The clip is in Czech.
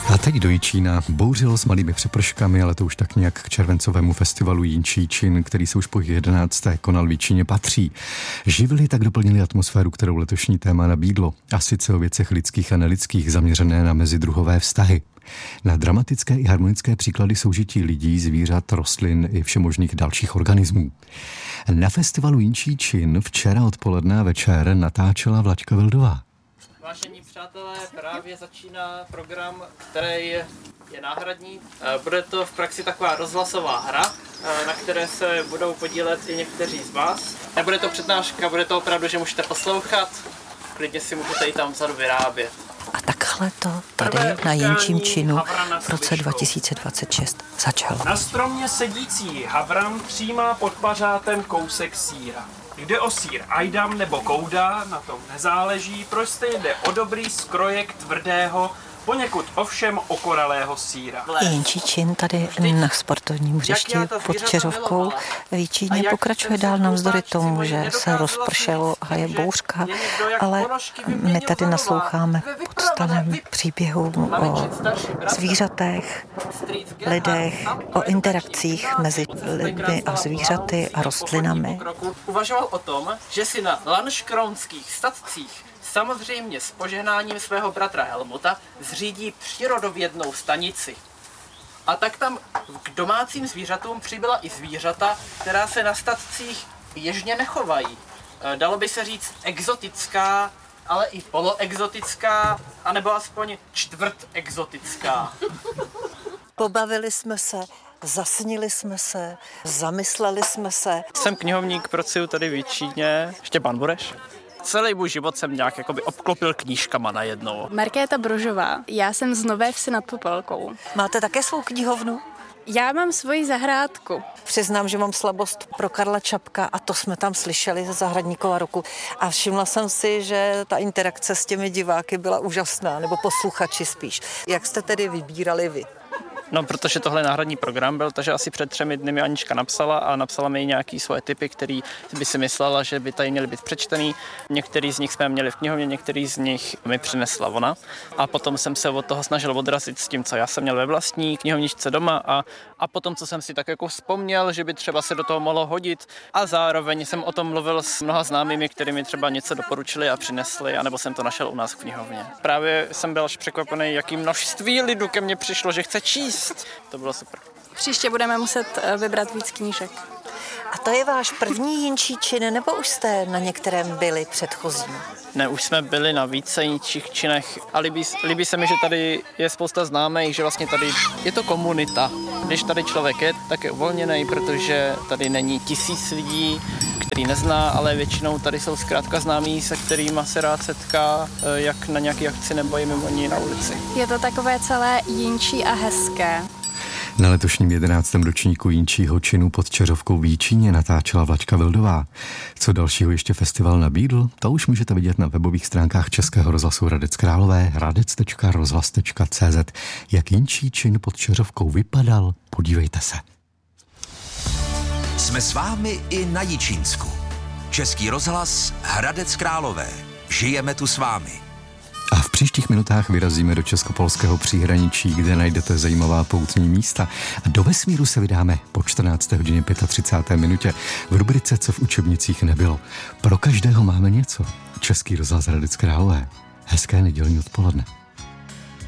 A teď do Jičína. Bouřilo s malými přeprškami, ale to už tak nějak k červencovému festivalu Jinčí Čin, který se už po 11. konal v Jičíně, patří. Živly tak doplnili atmosféru, kterou letošní téma nabídlo. A sice o věcech lidských a nelidských, zaměřené na mezidruhové vztahy. Na dramatické i harmonické příklady soužití lidí, zvířat, rostlin i všemožných dalších organismů. Na festivalu Jinčí Čin včera odpoledne a večer natáčela Vlaďka Vildová. Vážení přátelé, právě začíná program, který je náhradní. Bude to v praxi taková rozhlasová hra, na které se budou podílet i někteří z vás. Nebude to přednáška, bude to opravdu, že můžete poslouchat, klidně si můžete i tam vzadu vyrábět. A takhle to tady na Jinčím Činu v roce 2026 začalo. Na stromě sedící havran přijímá pod pařátem kousek sýra. Jde o sýr ajdam nebo gouda, na tom nezáleží, prostě jde o dobrý skrojek tvrdého, poněkud ovšem okoralého sýra. Jinčí Čin tady na sportovním hřišti pod Čeřovkou v Jičíně pokračuje dál navzdory tomu, že se rozpršelo a je bouřka, ale my tady nasloucháme pod stanem příběhům o zvířatech, lidech, o interakcích mezi lidmi a zvířaty a rostlinami. Uvažoval o tom, že si na lanškronských statcích samozřejmě s požehnáním svého bratra Helmuta zřídí přírodovědnou stanici. A tak tam k domácím zvířatům přibyla i zvířata, která se na statcích běžně nechovají. Dalo by se říct exotická, ale i poloexotická, anebo aspoň čtvrt exotická. Pobavili jsme se, zasnili jsme se, zamysleli jsme se. Jsem knihovník, pracuju tady v Jičíně. Štěpán Bureš. Celý můj život jsem nějak jakoby obklopil knížkama najednou. Markéta Brožová, já jsem z Nové Vsi nad Popelkou. Máte také svou knihovnu? Já mám svoji zahrádku. Přiznám, že mám slabost pro Karla Čapka a to jsme tam slyšeli ze Zahradníkova roku. A všimla jsem si, že ta interakce s těmi diváky byla úžasná, nebo posluchači spíš. Jak jste tedy vybírali vy? No, protože tohle náhradní program byl, takže asi před 3 dny mi Anička napsala mi nějaký svoje tipy, který by si myslela, že by tady měly být přečtený. Některý z nich jsme měli v knihovně, některý z nich mi přinesla ona. A potom jsem se od toho snažil odrazit s tím, co já jsem měl ve vlastní knihovničce doma a potom, co jsem si tak jako vzpomněl, že by třeba se do toho mohlo hodit. A zároveň jsem o tom mluvil s mnoha známými, kteří mi třeba něco doporučili a přinesli, anebo jsem to našel u nás v knihovně. Právě jsem byl až překvapený, jaký množství lidu ke mně přišlo, že chce číst. To bylo super. Příště budeme muset vybrat víc knížek. A to je váš první Jinčí Čin, nebo už jste na některém byli předchozím? Ne, už jsme byli na více Jinčích Činech a líbí se mi, že tady je spousta známých, že vlastně tady je to komunita. Když tady člověk je, tak je uvolněný, protože tady není 1000 lidí, který nezná, ale většinou tady jsou zkrátka známí, se kterými se rád setká, jak na nějaký akci nebo i mimo ní na ulici. Je to takové celé jinčí a hezké. Na letošním 11. ročníku Jinčího Činu pod Čeřovkou v Jičíně natáčela Vlaďka Vildová. Co dalšího ještě festival nabídl, to už můžete vidět na webových stránkách Českého rozhlasu Hradec Králové, hradec.rozhlas.cz. Jak Jinčí Čin pod Čeřovkou vypadal, podívejte se. Jsme s vámi i na Jičínsku. Český rozhlas Hradec Králové. Žijeme tu s vámi. A v příštích minutách vyrazíme do českopolského příhraničí, kde najdete zajímavá poutní místa. A do vesmíru se vydáme po 14. hodině 35. minutě v rubrice Co v učebnicích nebylo. Pro každého máme něco. Český rozhlas Hradec Králové. Hezké nedělní odpoledne.